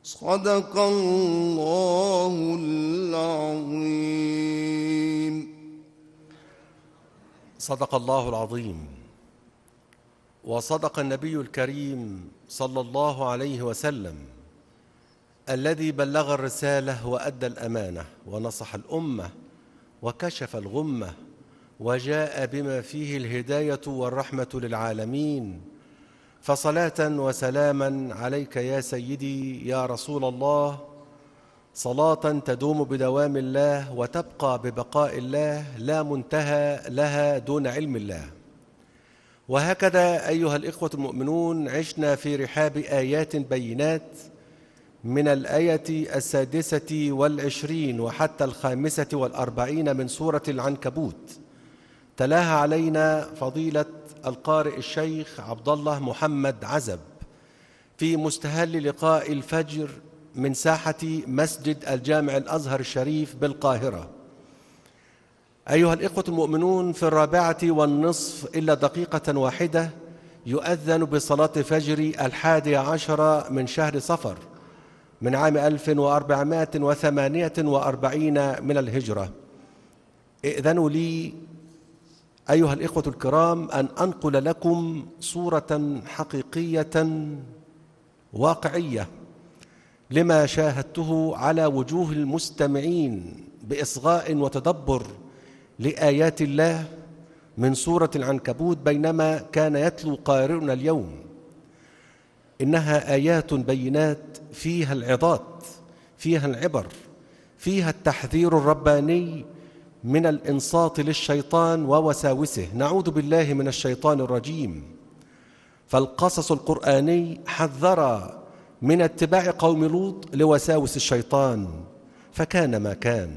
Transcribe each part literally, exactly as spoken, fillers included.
صدق الله العظيم. صدق الله العظيم، وصدق النبي الكريم صلى الله عليه وسلم الذي بلغ الرسالة وأدى الأمانة ونصح الأمة وكشف الغمة وجاء بما فيه الهداية والرحمة للعالمين. فصلاة وسلاما عليك يا سيدي يا رسول الله، صلاة تدوم بدوام الله وتبقى ببقاء الله لا منتهى لها دون علم الله. وهكذا أيها الإخوة المؤمنون عشنا في رحاب آيات بينات من الآية السادسة والعشرين وحتى الخامسة والأربعين من سورة العنكبوت. تلاها علينا فضيلة القارئ الشيخ عبد الله محمد عزب في مستهل لقاء الفجر من ساحة مسجد الجامع الأزهر الشريف بالقاهرة. أيها الإخوة المؤمنون، في الرابعة والنصف إلا دقيقة واحدة يؤذن بصلاة فجر الحادي عشر من شهر صفر من عام ألف وأربعمائة وثمانية وأربعين من الهجرة. ائذنوا لي أيها الإخوة الكرام أن أنقل لكم صورة حقيقية واقعية لما شاهدته على وجوه المستمعين بإصغاء وتدبر لآيات الله من سورة العنكبوت بينما كان يتلو قارئنا اليوم. إنها آيات بينات فيها العظات، فيها العبر، فيها التحذير الرباني من الإنصات للشيطان ووساوسه. نعوذ بالله من الشيطان الرجيم. فالقصص القرآني حذر من اتباع قوم لوط لوساوس الشيطان فكان ما كان،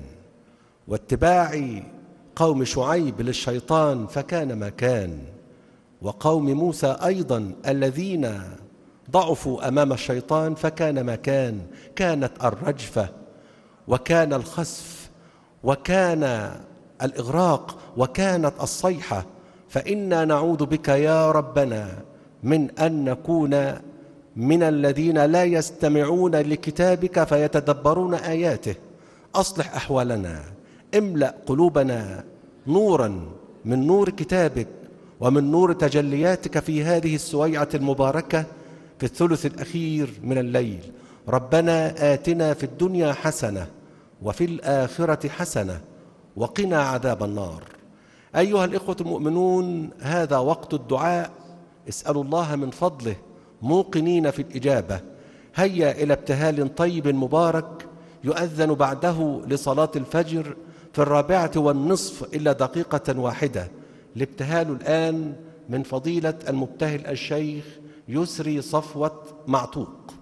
واتباع قوم شعيب للشيطان فكان ما كان، وقوم موسى أيضا الذين ضعفوا أمام الشيطان فكان ما كان. كانت الرجفة وكان الخسف وكان الإغراق وكانت الصيحة. فإنا نعوذ بك يا ربنا من أن نكون من الذين لا يستمعون لكتابك فيتدبرون آياته. أصلح أحوالنا، املأ قلوبنا نورا من نور كتابك ومن نور تجلياتك في هذه السويعة المباركة في الثلث الأخير من الليل. ربنا آتنا في الدنيا حسنة وفي الآخرة حسنة وقنا عذاب النار. أيها الإخوة المؤمنون، هذا وقت الدعاء. اسألوا الله من فضله موقنين في الإجابة. هيا إلى ابتهال طيب مبارك يؤذن بعده لصلاة الفجر في الرابعة والنصف إلا دقيقة واحدة. الابتهال الآن من فضيلة المبتهل الشيخ يسري صفوة معتوق.